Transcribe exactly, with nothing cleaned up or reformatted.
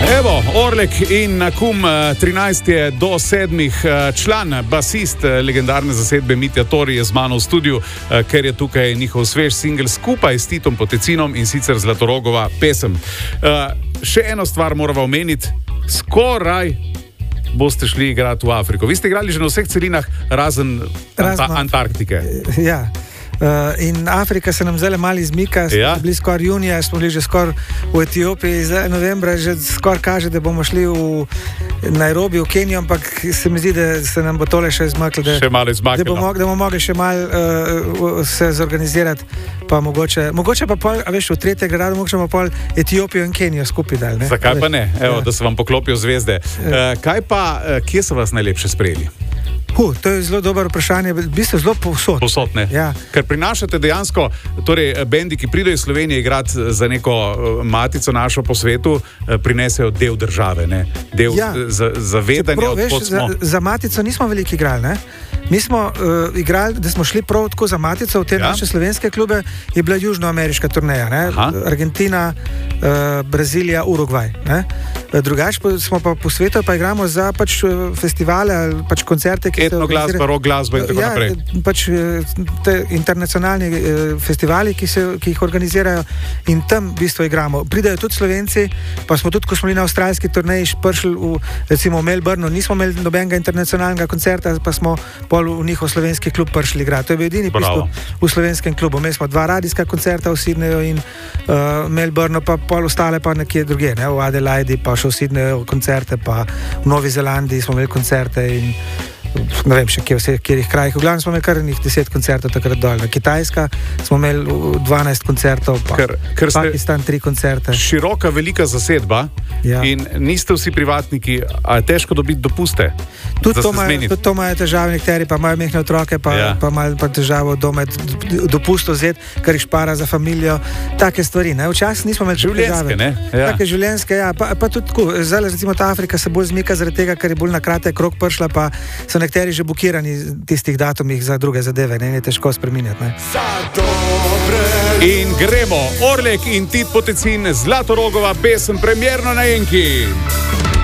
Evo, Orlek in Nakum, trinajst je do sedmih, član, basist legendarne zasedbe Mitja Tori je z mano v studiu, ker je tukaj njihov svež singel skupaj s Titom Potecinom in sicer Zlatorogova pesem. Še eno stvar morava omeniti, skoraj boste šli igrati v Afriko. Vi ste igrali že na vseh celinah, razen Anta- Antarktike. Ja. Uh, in Afrika se nam zelo malo izmika, Ja. bili skoraj junija, smo bili že skoraj v Etiopiji, zdaj novembra že skoraj kaže, da bomo šli v Nairobi, v Kenijo, ampak se mi zdi, da se nam bo tole še izmaklo, da, Še malo da, izmaknilo. bomo, da bomo mogli še malo uh, se zorganizirati, pa mogoče, mogoče pa pol, a veš, v tretje gradu mogoče pa pol Etiopijo in Kenijo skupaj dal, ne? Zakaj pa ne? Evo, Ja. da se vam poklopijo zvezde. Uh, kaj pa, uh, kje so vas najlepše sprejeli? Huh, to je zelo dobro vprašanje, v bistvu zelo povsod. Posod, ne? Ja. Ker prinašate dejansko, torej bendi, ki pridejo iz Slovenije igrati za neko uh, matico našo po svetu, uh, prinesejo del države, ne? Del Ja. uh, za- zavedanja, Čeprav, veš, odkot za, smo. za Matico nismo veliko igrali. Ne? Mi smo uh, igrali, da smo šli prav tako za Matico v te Ja. ja. naše slovenske klube, je bila južnoameriška turneja. Ne? Aha. Argentina, uh, Brazilija, Urugvaj. Drugače pa smo pa po svetu, pa igramo za pač uh, festivale ali pač koncerte, ki se Etno glasba, organizirajo- rock glasba in tako ja, naprej. Pač eh, te internacionalni eh, festivali, ki, se, ki jih organizirajo in tam v bistvu igramo. Pridejo tudi Slovenci, pa smo tudi, ko smo bili na avstralski turneji, prišli v, recimo v Melbourneu, nismo imeli nobenega internacionalnega koncerta, pa smo pol v njihov slovenski klub prišli igrati. To je bil edini v, bistvu, v slovenskem klubu. Imeli smo dva radijska koncerta v Sydneyju in uh, Melbourneu, pa pol ostale pa nekje druge, ne? V Adelaidi, pa še v Sydneyju koncerte, pa v Novi Zelandiji smo imeli koncerte in ne vem še kje, vse, kjerih krajih. V glavnem smo imeli kar nekih deset koncertov takrat dol. Na Kitajska smo imeli uh, dvanajst koncertov, pa Ker, ker ste Pakistan tri koncerte. široka, velika zasedba Ja. in niste vsi privatniki, a je težko dobiti dopuste? Tudi da to se imajo- zmeniti? tudi to imajo težave nekateri, pa imajo mehne otroke, pa, Ja. ja. pa imajo pa težavo doma d- dopust vzeti, ker jih špara za familijo. Take stvari. Ne? Včasih nismo imeli Življenjske, težave. ne? Ja. Take življenjske, ja. Pa, pa tudi tako. Zdaj, recimo, ta Afrika se bolj zmika zaradi tega, ker je bolj na kratek rok prišla, pa so nekateri že bukirani tistih datumih za druge zadeve, ne? In je težko spreminjati. Ne? In gremo, Orlek in Tit Potecin, Zlatorogova pesem, premierno na Enki.